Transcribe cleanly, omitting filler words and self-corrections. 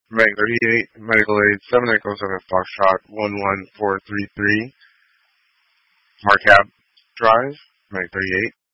Meg 38, medical aid, 7 Echo 7 Foxtrot, 11433, Marcab Drive, Meg 38.